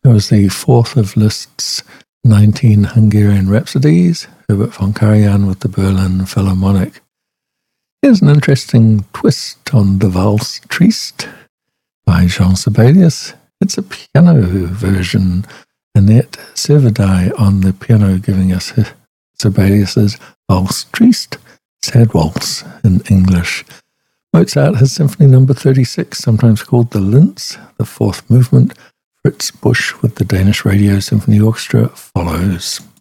It was the fourth of Liszt's 19 Hungarian Rhapsodies, Herbert von Karajan with the Berlin Philharmonic. Here's an interesting twist on the Valse Triste by Jean Sibelius. It's a piano version. Annette Servadai on the piano giving us Sibelius's Valse Triste, Sad Waltz in English. Mozart has Symphony No. 36, sometimes called the Linz, the fourth movement. Fritz Busch with the Danish Radio Symphony Orchestra follows.